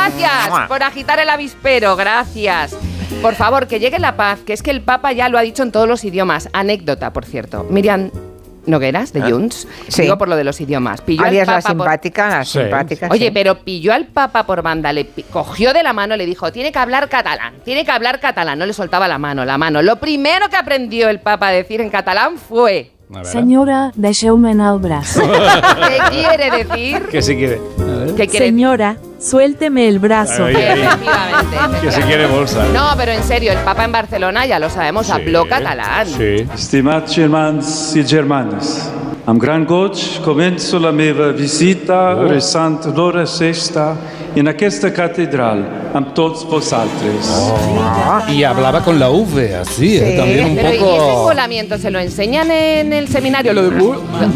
Gracias por agitar el avispero, gracias. Por favor, que llegue la paz, que es que el Papa ya lo ha dicho en todos los idiomas. Anécdota, por cierto. Miriam Nogueras, de Junts, digo por lo de los idiomas. Pilló Alias la simpática, Oye, pero pilló al Papa por banda, le cogió de la mano, le dijo, tiene que hablar catalán, no le soltaba la mano. Lo primero que aprendió el Papa a decir en catalán fue... Señora, deixeu-me en el brazo. ¿Qué quiere decir? ¿Qué se quiere? ¿Qué quiere? Señora, suélteme el brazo. Efectivamente. Que se quiere bolsa. No, pero en serio, el Papa en Barcelona, ya lo sabemos, habló catalán. Sí. Estimat germans i germanes, amb gran goig començo la meva visita resant l'hora sexta en aquesta catedral amb tots vosaltres. Y hablaba con la V, así, también un pero poco... ¿y ese volamiento se lo enseñan en el seminario? Lo de...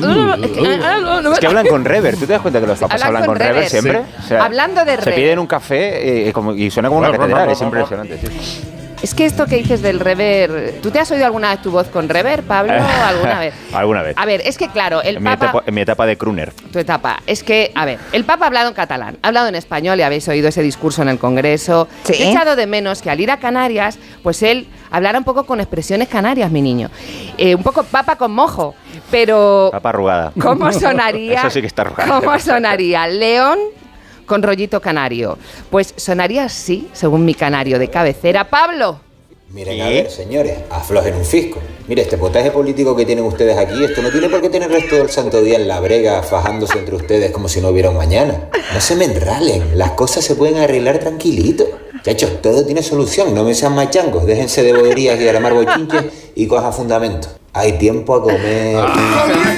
Es que hablan con rever. ¿Tú te das cuenta que los papas hablan con rever siempre? Sí. O sea, hablando de se rever. piden un café y suena como una catedral. Es impresionante. Sí. Es que esto que dices del rever... ¿Tú te has oído alguna vez tu voz con rever, Pablo? ¿Alguna vez? Alguna vez. A ver, es que claro, el Papa... En mi etapa de crooner. Tu etapa. Es que, a ver, el Papa ha hablado en catalán, ha hablado en español y habéis oído ese discurso en el Congreso. Sí. He echado de menos que al ir a Canarias, pues él hablara un poco con expresiones canarias, mi niño. Un poco papa con mojo, pero... Papa arrugada. ¿Cómo sonaría? Eso sí que está arrugada. ¿Cómo sonaría? León con rollito canario. Pues sonaría así, según mi canario de cabecera. ¡Pablo! Miren, a ver, señores, aflojen un fisco. Mire, este potaje político que tienen ustedes aquí, esto no tiene por qué tenerles todo el santo día en la brega, fajándose entre ustedes como si no hubiera un mañana. No se me enralen, las cosas se pueden arreglar tranquilito. Chachos, todo tiene solución, no me sean machangos, déjense de boberías y armar bochinches y coja fundamento. Hay tiempo a comer. Muy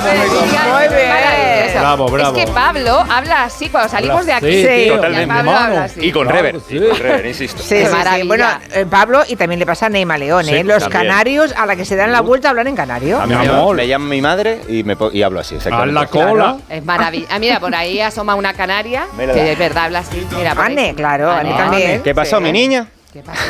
bien. Bravo. Es que Pablo habla así cuando salimos de aquí. Sí, totalmente. Pablo habla así. Y con rever. Sí. Y con rever, insisto. Sí, Qué sí. maravilla. Bueno, Pablo, y también le pasa a Neima León, Sí, Los también. canarios a la que se dan la vuelta hablan en canario. A mí me llama mi madre y hablo así. A la cola. Es maravilla. Mira, por ahí asoma una canaria, Mira. que es verdad, habla así. Mira, por ahí. Anne, claro, Anne Anne. también. ¿Qué pasó, mi niña? ¿Qué pasa?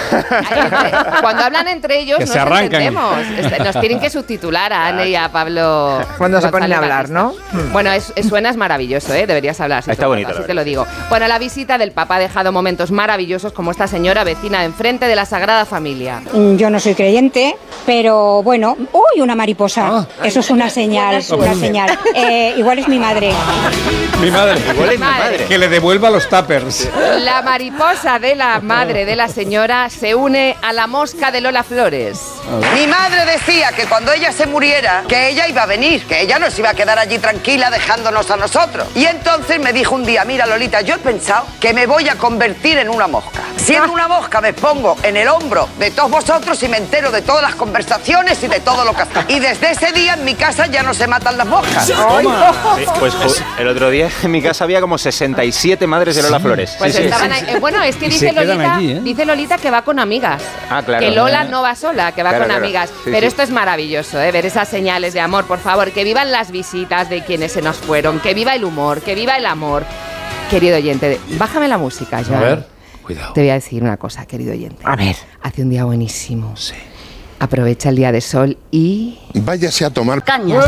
Cuando hablan entre ellos Que no se nos arrancan. entendemos. Nos tienen que subtitular a Anne y a Pablo. Cuando se González ponen a hablar, Batista. ¿no? Bueno, suenas maravilloso, ¿eh? Deberías hablar así. Está todo el bonito, rato, la así te lo digo. Bueno, la visita del Papa ha dejado momentos maravillosos como esta señora vecina de enfrente de la Sagrada Familia. Yo no soy creyente, pero bueno, ¡uy, una mariposa! Eso es una señal, una señal. Igual es mi madre. Mi madre. Igual es mi madre. Que le devuelva los tuppers. La mariposa de la madre de la señora se une a la mosca de Lola Flores. Mi madre decía que cuando ella se muriera, que ella iba a venir, que ella no se iba a quedar allí tranquila dejándonos a nosotros. Y entonces me dijo un día, mira Lolita, yo he pensado que me voy a convertir en una mosca. Siendo una mosca me pongo en el hombro de todos vosotros y me entero de todas las conversaciones y de todo lo que hacéis. Y desde ese día en mi casa ya no se matan las moscas. Sí, pues el otro día en mi casa había como 67 madres de Lola Flores. Pues Sí, sí. estaban ahí. Bueno, es que Y dice se quedan Lolita, allí, ¿eh? dice Lolita que va con amigas. Ah, claro. Que Lola no va sola, que va Claro, con claro. amigas. Sí, Pero sí. esto es maravilloso, ver esas señales de amor, por favor. Que vivan las visitas de quienes se nos fueron, que viva el humor, que viva el amor. Querido oyente, bájame la música, Joan. A ver, cuidado. Te voy a decir una cosa, querido oyente. A ver. Hace un día buenísimo. Sí. Aprovecha el día de sol y... Váyase a tomar caña.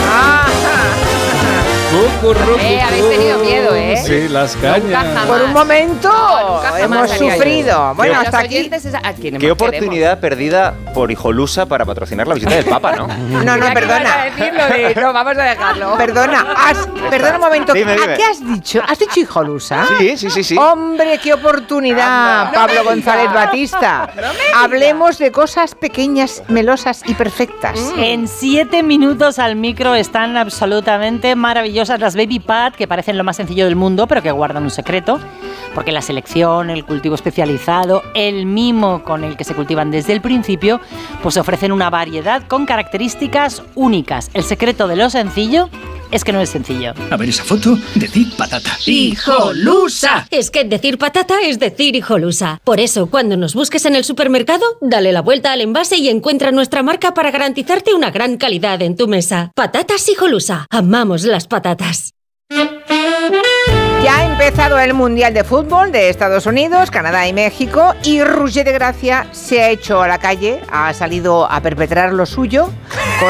Habéis tenido miedo, ¿eh? Sí, las Nunca cañas. jamás. Por un momento Nunca jamás hemos haría yo. sufrido. Bueno, Los hasta aquí. oyentes es a quienes Qué más oportunidad perdida por Hijolusa para patrocinar la visita del Papa, ¿no? No, queremos. perdona. No, vamos a dejarlo. Perdona, perdona un momento. Dime. ¿A qué has dicho? ¿Has dicho hijolusa? Sí. Hombre, qué oportunidad, Pablo González Batista. Hablemos de cosas pequeñas, melosas y perfectas. En 7 minutos al micro están absolutamente maravillosas las Baby Pat, que parecen lo más sencillo del mundo, pero que guardan un secreto, porque la selección, el cultivo especializado, el mimo con el que se cultivan desde el principio, pues ofrecen una variedad con características únicas. El secreto de lo sencillo es que no es sencillo. A ver esa foto, decir patata. ¡Hijolusa! Es que decir patata es decir hijolusa. Por eso, cuando nos busques en el supermercado, dale la vuelta al envase y encuentra nuestra marca para garantizarte una gran calidad en tu mesa. Patatas Hijolusa. Amamos las patatas. Ya ha empezado el Mundial de Fútbol de Estados Unidos, Canadá y México, y Roger de Gracia se ha hecho a la calle, ha salido a perpetrar lo suyo con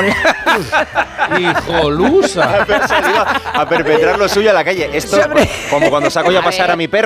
Hijolusa. A perpetrar lo suyo a la calle. Esto, como cuando saco yo a pasear a mi perro.